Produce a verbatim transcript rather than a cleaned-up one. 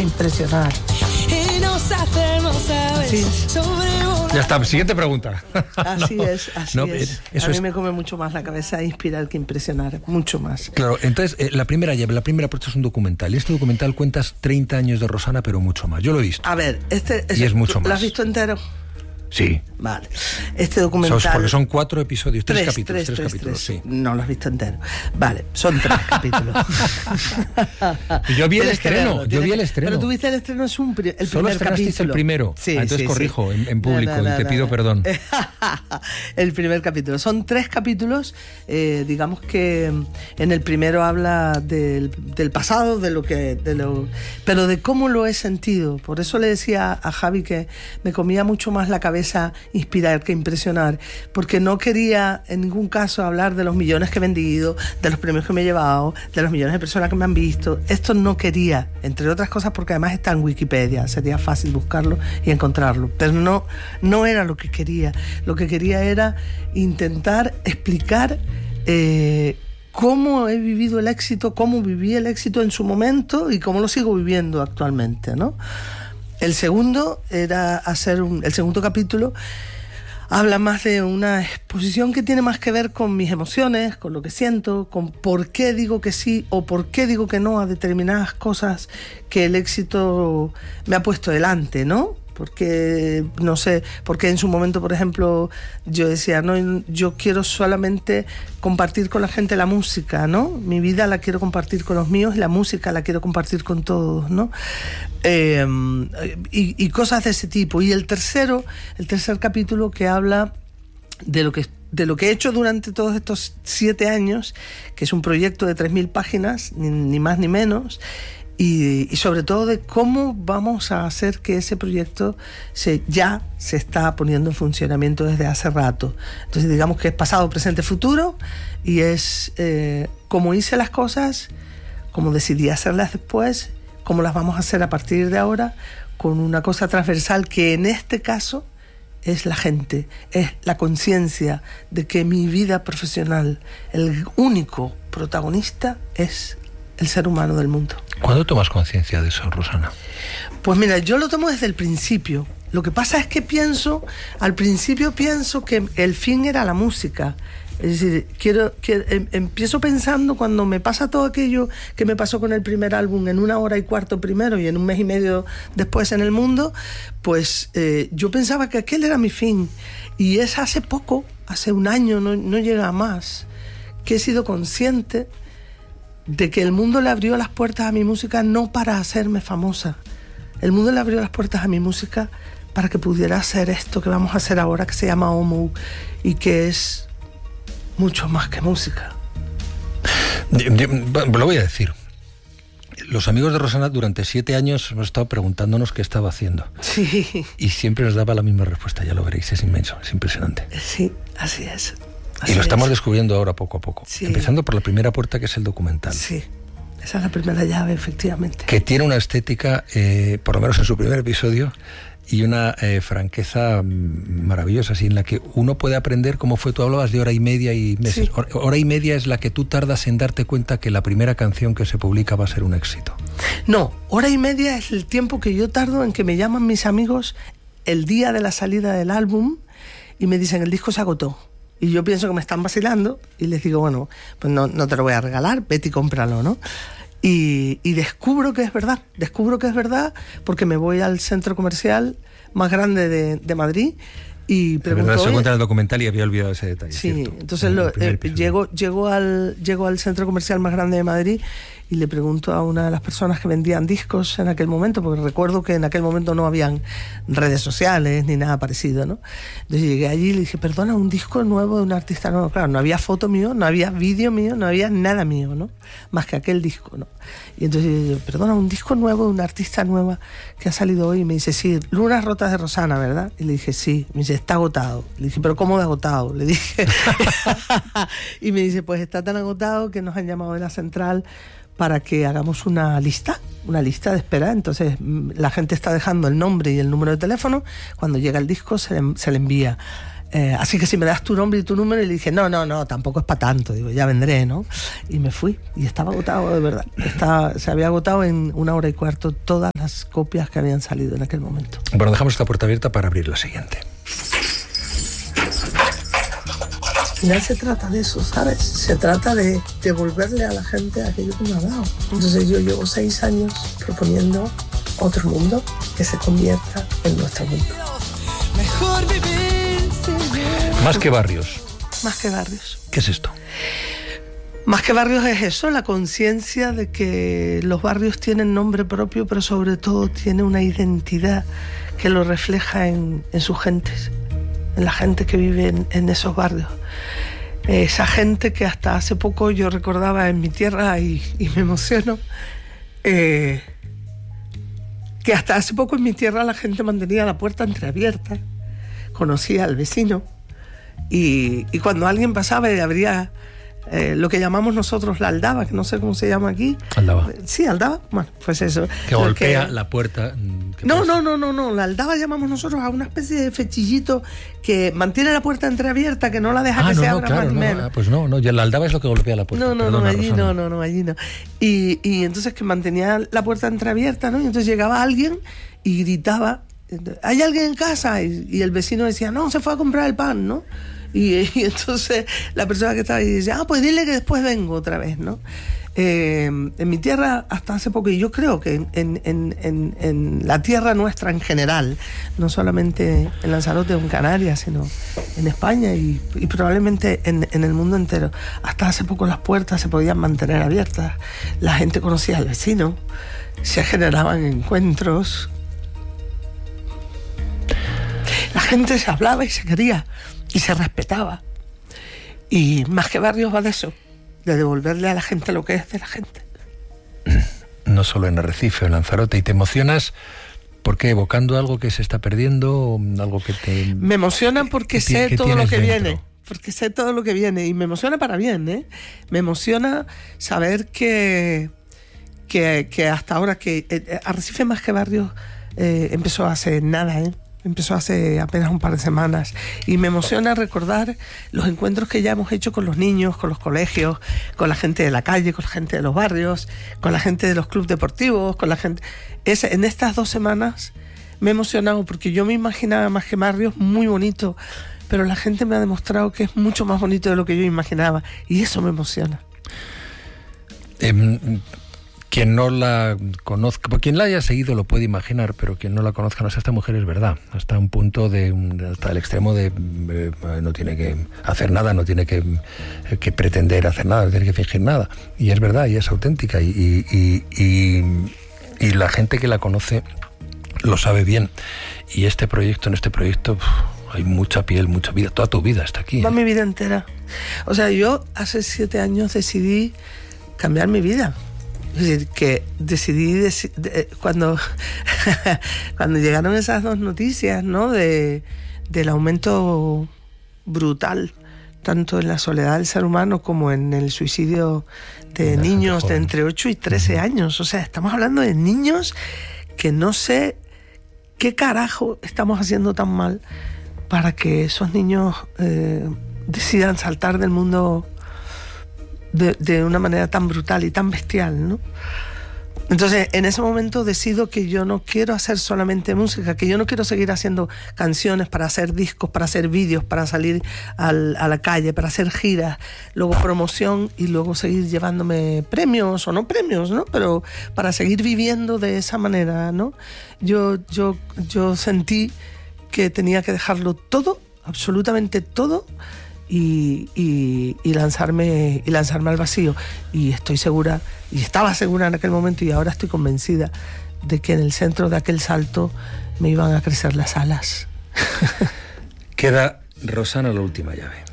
que impresionar. Y nos hacemos, ¿sabes? Sí. Ya está, siguiente pregunta. Así es, así No, es. eso A mí es... me come mucho más la cabeza inspirar que impresionar, mucho más. Claro, entonces eh, la primera llave, la primera apuesta es un documental. Y este documental cuentas treinta años de Rosana, pero mucho más. Yo lo he visto. A ver, este Y es mucho ¿lo más. has visto entero? Sí. Vale. Este documental... Son, porque son cuatro episodios, tres, Tres, capítulos. tres, Tres, tres, capítulos, tres. sí. No lo has visto entero. Vale, son tres capítulos. Y yo vi el Tienes que estreno, verlo, yo tienes vi el que- estreno. Pero tú viste el estreno, es un pri- el Solo primer estrenasteis capítulo. el primero. Sí, Ah, entonces sí, corrijo sí. en, en público No, no, y te no, pido no. perdón. El primer capítulo. Son tres capítulos. Eh, digamos que en el primero habla del, del pasado, de lo que, de lo, pero de cómo lo he sentido. Por eso le decía a Javi que me comía mucho más la cabeza inspirar que impresionar, porque no quería en ningún caso hablar de los millones que he vendido, de los premios que me he llevado, de los millones de personas que me han visto. Esto no quería, entre otras cosas porque además está en Wikipedia, sería fácil buscarlo y encontrarlo, pero no, no era lo que quería. Lo que quería era intentar explicar eh, cómo he vivido el éxito, cómo viví el éxito en su momento y cómo lo sigo viviendo actualmente, ¿no? El segundo era hacer un, el segundo capítulo habla más de una exposición que tiene más que ver con mis emociones, con lo que siento, con por qué digo que sí o por qué digo que no a determinadas cosas que el éxito me ha puesto delante, ¿no? Porque, no sé, porque en su momento, por ejemplo, yo decía, no, yo quiero solamente compartir con la gente la música, ¿no? Mi vida la quiero compartir con los míos y la música la quiero compartir con todos, ¿no? Eh, y, y cosas de ese tipo. Y el tercero, el tercer capítulo que habla de lo que de lo que he hecho durante todos estos siete años, que es un proyecto de tres mil páginas, ni, ni más ni menos. Y, y sobre todo de cómo vamos a hacer que ese proyecto se, ya se está poniendo en funcionamiento desde hace rato. Entonces digamos que es pasado, presente, futuro, y es eh, cómo hice las cosas, cómo decidí hacerlas después, cómo las vamos a hacer a partir de ahora, con una cosa transversal que en este caso es la gente, es la conciencia de que mi vida profesional, el único protagonista es el ser humano del mundo. ¿Cuándo tomas conciencia de eso, Rosana? Pues mira, yo lo tomo desde el principio. Lo que pasa es que pienso, al principio pienso que el fin era la música. Es decir, quiero, que, em, empiezo pensando cuando me pasa todo aquello que me pasó con el primer álbum en una hora y cuarto primero y en un mes y medio después en el mundo, pues eh, yo pensaba que aquel era mi fin. Y es hace poco, hace un año, no, no llega a más, que he sido consciente de que el mundo le abrió las puertas a mi música no para hacerme famosa. El mundo le abrió las puertas a mi música para que pudiera hacer esto que vamos a hacer ahora, que se llama Omo, y que es mucho más que música. Lo voy a decir. Los amigos de Rosana durante siete años hemos estado preguntándonos qué estaba haciendo. Sí. Y siempre nos daba la misma respuesta, ya lo veréis, es inmenso, es impresionante. Sí, así es. Así y lo estamos es. descubriendo ahora poco a poco. Sí. Empezando por la primera puerta, que es el documental. Sí, esa es la primera llave, efectivamente. Que tiene una estética, eh, por lo menos en su primer episodio, y una eh, franqueza maravillosa, así en la que uno puede aprender cómo fue. Tú hablabas de hora y media y meses. Sí. Hora y media es la que tú tardas en darte cuenta que la primera canción que se publica va a ser un éxito. No, hora y media es el tiempo que yo tardo en que me llaman mis amigos el día de la salida del álbum y me dicen, el disco se agotó. Y yo pienso que me están vacilando y les digo, bueno, pues no, no te lo voy a regalar, vete y cómpralo, ¿no? Y, y descubro que es verdad, descubro que es verdad porque me voy al centro comercial más grande de, de Madrid y pregunto... verdad, se "Oye", cuenta en el documental y había olvidado ese detalle. sí, ¿cierto? entonces En lo, el primer eh, episodio. llego, llego, al, llego al centro comercial más grande de Madrid y le pregunto a una de las personas que vendían discos en aquel momento, porque recuerdo que en aquel momento no habían redes sociales ni nada parecido, ¿no? Entonces llegué allí y le dije, perdona, un disco nuevo de un artista nuevo. Claro, no había foto mío, no había vídeo mío, no había nada mío, ¿no? Más que aquel disco, ¿no? Y entonces yo, perdona, un disco nuevo de una artista nueva que ha salido hoy. Y me dice, sí, Lunas Rotas de Rosana, ¿verdad? Y le dije, sí. Me dice, está agotado. Le dije, ¿pero cómo de agotado? Le dije. Y me dice, pues está tan agotado que nos han llamado de la central para que hagamos una lista, una lista de espera. Entonces la gente está dejando el nombre y el número de teléfono. Cuando llega el disco se le, se le envía. Eh, así que si me das tu nombre y tu número, y le dije, no, no, no, tampoco es para tanto, digo, ya vendré, ¿no? Y me fui, y estaba agotado, de verdad. Estaba, se había agotado en una hora y cuarto todas las las copias que habían salido en aquel momento. Bueno, dejamos esta puerta abierta para abrir la siguiente. Ya se trata de eso, ¿sabes? Se trata de devolverle a la gente aquello que me ha dado. Entonces yo llevo seis años proponiendo otro mundo que se convierta en nuestro mundo. Mejor vivir sin miedo. Más que barrios. Más que barrios. ¿Qué es esto? Más que barrios es eso, la conciencia de que los barrios tienen nombre propio, pero sobre todo tiene una identidad que lo refleja en, en sus gentes, en la gente que vive en, en esos barrios. Esa gente que hasta hace poco yo recordaba en mi tierra y, y me emociono, eh, que hasta hace poco en mi tierra la gente mantenía la puerta entreabierta, conocía al vecino y, y cuando alguien pasaba y abría eh, lo que llamamos nosotros la aldaba, que no sé cómo se llama aquí. Aldaba. Sí, aldaba. Bueno, pues eso. Que golpea que... la puerta. No, no, no, no, no. La aldaba llamamos nosotros a una especie de fechillito que mantiene la puerta entreabierta, que no la deja ah, que no, se no, abra claro, más ni no, menos. Pues no, no, ya la aldaba es lo que golpea la puerta. No, no, Perdona, no, allí Rosana. no, no, no, allí no. Y, y entonces que mantenía la puerta entreabierta, ¿no? Y entonces llegaba alguien y gritaba, ¿hay alguien en casa? Y, y el vecino decía, no, se fue a comprar el pan, ¿no? Y, y entonces la persona que estaba ahí dice, ah, pues dile que después vengo otra vez, ¿no? Eh, en mi tierra hasta hace poco, y yo creo que en, en, en, en la tierra nuestra en general, no solamente en Lanzarote o en Canarias, sino en España y, y probablemente en, en el mundo entero, hasta hace poco las puertas se podían mantener abiertas, la gente conocía al vecino, se generaban encuentros, la gente se hablaba y se quería y se respetaba. Y Más que barrios va de eso, de devolverle a la gente lo que es de la gente. No solo en Arrecife o en Lanzarote. ¿Y te emocionas porque evocando algo que se está perdiendo, algo que te... Me emociona porque que, sé que todo lo que dentro? viene. Porque sé todo lo que viene. Y me emociona para bien, ¿eh? Me emociona saber que, que, que hasta ahora que eh, Arrecife Más que barrios eh, empezó hace nada, ¿eh? Empezó hace apenas un par de semanas y me emociona recordar los encuentros que ya hemos hecho con los niños, con los colegios, con la gente de la calle, con la gente de los barrios, con la gente de los clubes deportivos, con la gente... Es, en estas dos semanas me he emocionado porque yo me imaginaba Más que barrios muy bonito, pero la gente me ha demostrado que es mucho más bonito de lo que yo imaginaba y eso me emociona. Eh, Quien no la conozca, por quien la haya seguido lo puede imaginar, pero quien no la conozca, no sé, esta mujer es verdad, hasta un punto de, hasta el extremo de eh, no tiene que hacer nada, no tiene que, que pretender hacer nada, no tiene que fingir nada, y es verdad, y es auténtica, y, y, y, y, y la gente que la conoce lo sabe bien, y este proyecto, en este proyecto uf, hay mucha piel, mucha vida, toda tu vida está aquí. Va ¿eh? mi vida entera. O sea, yo hace siete años decidí cambiar mi vida. Es decir, que decidí, deci- de, cuando, cuando llegaron esas dos noticias, ¿no? De, del aumento brutal, tanto en la soledad del ser humano como en el suicidio de La niños de joven. entre ocho y trece años. O sea, estamos hablando de niños que no sé qué carajo estamos haciendo tan mal para que esos niños eh, decidan saltar del mundo De, de una manera tan brutal y tan bestial, ¿no? Entonces, en ese momento decido que yo no quiero hacer solamente música, que yo no quiero seguir haciendo canciones para hacer discos, para hacer vídeos, para salir al, a la calle, para hacer giras, luego promoción y luego seguir llevándome premios o no premios, ¿no? Pero para seguir viviendo de esa manera, ¿no? Yo, yo, yo sentí que tenía que dejarlo todo, absolutamente todo, Y, y, y lanzarme y lanzarme al vacío y estoy segura y estaba segura en aquel momento y ahora estoy convencida de que en el centro de aquel salto me iban a crecer las alas. Queda Rosana la última llave.